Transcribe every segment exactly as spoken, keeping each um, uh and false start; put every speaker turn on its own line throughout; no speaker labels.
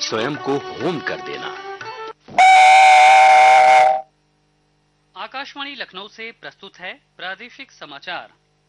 स्वयं को होम कर देना।
आकाशवाणी लखनऊ से प्रस्तुत है प्रादेशिक समाचार।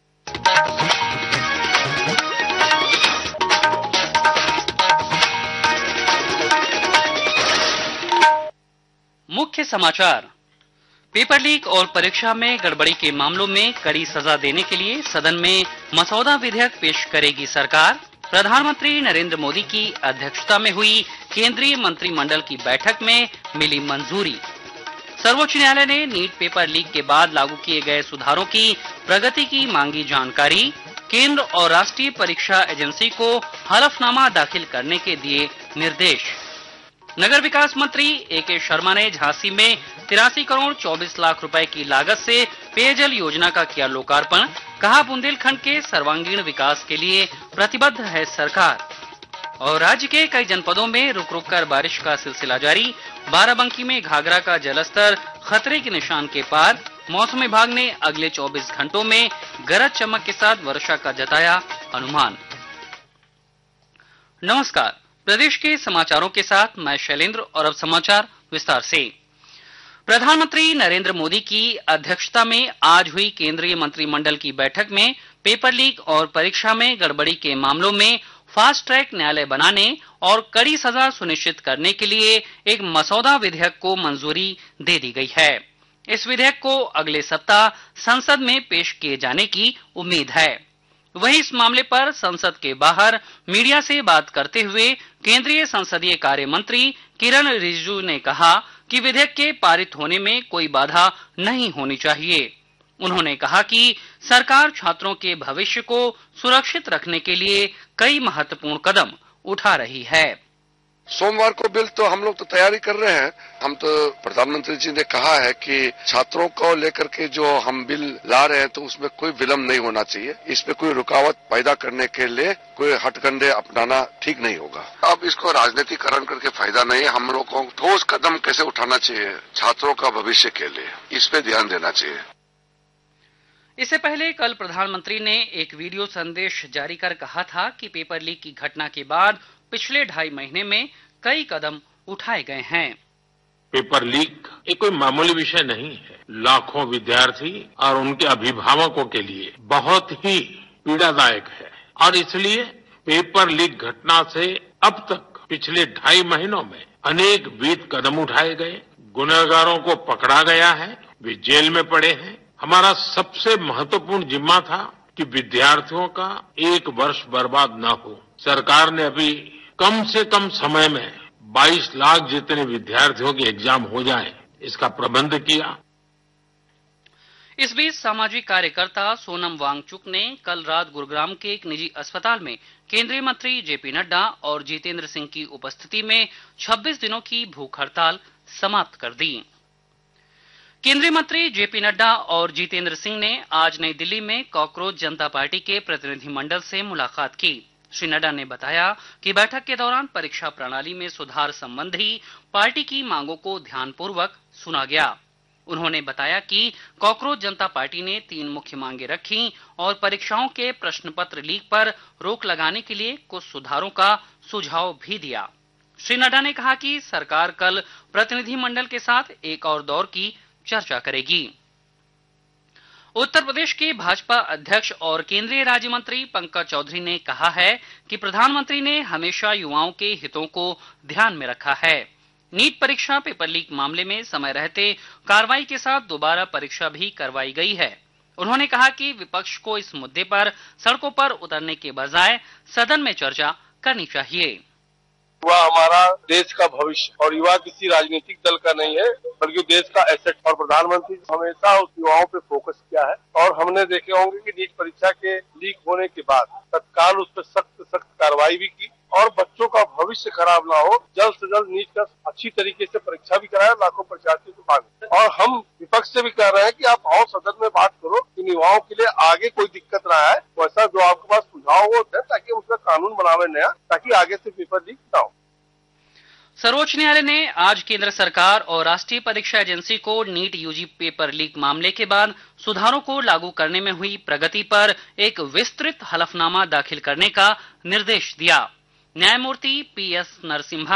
मुख्य समाचार। पेपर लीक और परीक्षा में गड़बड़ी के मामलों में कड़ी सजा देने के लिए सदन में मसौदा विधेयक पेश करेगी सरकार। प्रधानमंत्री नरेंद्र मोदी की अध्यक्षता में हुई केंद्रीय मंत्रिमंडल की बैठक में मिली मंजूरी। सर्वोच्च न्यायालय ने नीट पेपर लीक के बाद लागू किए गए सुधारों की प्रगति की मांगी जानकारी। केंद्र और राष्ट्रीय परीक्षा एजेंसी को हलफनामा दाखिल करने के दिए निर्देश। नगर विकास मंत्री ए के शर्मा ने झांसी में तिरासी करोड़ चौबीस लाख रुपए की लागत से पेयजल योजना का किया लोकार्पण। कहा, बुंदेलखंड के सर्वांगीण विकास के लिए प्रतिबद्ध है सरकार। और राज्य के कई जनपदों में रुक रुक कर बारिश का सिलसिला जारी। बाराबंकी में घाघरा का जलस्तर खतरे के निशान के पार। मौसम विभाग ने अगले चौबीस घंटों में गरज चमक के साथ वर्षा का जताया अनुमान। नमस्कार, प्रदेश के समाचारों के साथ मैं शैलेंद्र और अब समाचार विस्तार से। प्रधानमंत्री नरेंद्र मोदी की अध्यक्षता में आज हुई केंद्रीय मंत्रिमंडल की बैठक में पेपर लीक और परीक्षा में गड़बड़ी के मामलों में फास्ट ट्रैक न्यायालय बनाने और कड़ी सजा सुनिश्चित करने के लिए एक मसौदा विधेयक को मंजूरी दे दी गई है। इस विधेयक को अगले सप्ताह संसद में पेश किए जाने की उम्मीद है। वहीं इस मामले पर संसद के बाहर मीडिया से बात करते हुए केंद्रीय संसदीय कार्य मंत्री किरण रिजिजू ने कहा कि विधेयक के पारित होने में कोई बाधा नहीं होनी चाहिए। उन्होंने कहा कि सरकार छात्रों के भविष्य को सुरक्षित रखने के लिए कई महत्वपूर्ण कदम उठा रही है।
सोमवार को बिल तो हम लोग तो तैयारी कर रहे हैं। हम तो प्रधानमंत्री जी ने कहा है कि छात्रों को लेकर के जो हम बिल ला रहे हैं तो उसमें कोई विलंब नहीं होना चाहिए। इसमें कोई रुकावट पैदा करने के लिए कोई हथकंडे अपनाना ठीक नहीं होगा। अब इसको राजनीतिकरण करके फायदा नहीं है। हम लोग को ठोस कदम कैसे उठाना चाहिए छात्रों का भविष्य के लिए, इस पे ध्यान देना चाहिए।
इससे पहले कल प्रधानमंत्री ने एक वीडियो संदेश जारी कर कहा था कि पेपर लीक की घटना के बाद पिछले ढाई महीने में कई कदम उठाए गए हैं।
पेपर लीक एक कोई मामूली विषय नहीं है। लाखों विद्यार्थी और उनके अभिभावकों के लिए बहुत ही पीड़ादायक है और इसलिए पेपर लीक घटना से अब तक पिछले ढाई महीनों में अनेक विध कदम उठाए गए। गुनहगारों को पकड़ा गया है, वे जेल में पड़े हैं। हमारा सबसे महत्वपूर्ण जिम्मा था कि विद्यार्थियों का एक वर्ष बर्बाद न हो। सरकार ने अभी कम से कम समय में बाईस लाख जितने विद्यार्थियों के एग्जाम हो जाए, इसका प्रबंध किया।
इस बीच सामाजिक कार्यकर्ता सोनम वांगचुक ने कल रात गुरुग्राम के एक निजी अस्पताल में केंद्रीय मंत्री जेपी नड्डा और जितेंद्र सिंह की उपस्थिति में छब्बीस दिनों की भूख हड़ताल समाप्त कर दी। केंद्रीय मंत्री जेपी नड्डा और जितेंद्र सिंह ने आज नई दिल्ली में कॉकरोच जनता पार्टी के प्रतिनिधिमंडल से मुलाकात की। श्री नड्डा ने बताया कि बैठक के दौरान परीक्षा प्रणाली में सुधार संबंधी पार्टी की मांगों को ध्यानपूर्वक सुना गया। उन्होंने बताया कि कॉकरोच जनता पार्टी ने तीन मुख्य मांगे रखी और परीक्षाओं के प्रश्न पत्र लीक पर रोक लगाने के लिए कुछ सुधारों का सुझाव भी दिया। श्री नड्डा ने कहा कि सरकार कल प्रतिनिधिमंडल के साथ एक और दौर की चर्चा करेगी। उत्तर प्रदेश के भाजपा अध्यक्ष और केंद्रीय राज्य मंत्री पंकज चौधरी ने कहा है कि प्रधानमंत्री ने हमेशा युवाओं के हितों को ध्यान में रखा है। नीट परीक्षा पेपर लीक मामले में समय रहते कार्रवाई के साथ दोबारा परीक्षा भी करवाई गई है। उन्होंने कहा कि विपक्ष को इस मुद्दे पर सड़कों पर उतरने के बजाय सदन में चर्चा करनी चाहिए।
युवा हमारा देश का भविष्य और युवा किसी राजनीतिक दल का नहीं है बल्कि देश का एसेट। और प्रधानमंत्री हमेशा उस युवाओं पे फोकस किया है और हमने देखे होंगे कि नीट परीक्षा के लीक होने के बाद तत्काल उस पर सख्त सख्त कार्रवाई भी की और बच्चों का भविष्य खराब ना हो, जल्द से जल्द नीट का अच्छी तरीके से परीक्षा भी कराया, लाखों परीक्षार्थियों को भाग। और हम विपक्ष से भी कह रहे हैं कि आप आओ सदन में बात करो कि युवाओं के लिए आगे कोई दिक्कत ना आए, वैसा जो आपके पास सुझाव हो ताकि उसका कानून बनावे नया, ताकि आगे से पेपर लीक ना हो।
सर्वोच्च न्यायालय ने आज केंद्र सरकार और राष्ट्रीय परीक्षा एजेंसी को नीट यूजी पेपर लीक मामले के बाद सुधारों को लागू करने में हुई प्रगति पर एक विस्तृत हलफनामा दाखिल करने का निर्देश दिया। न्यायमूर्ति पी एस नरसिम्हा